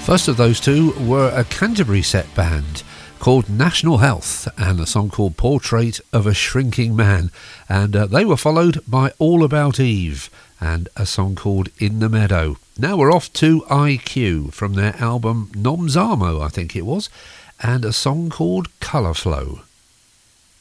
First of those two were a Canterbury set band called National Health and a song called Portrait of a Shrinking Man, and they were followed by All About Eve and a song called In the Meadow. Now we're off to IQ from their album Nomzamo, I think it was, and a song called Colour Flow.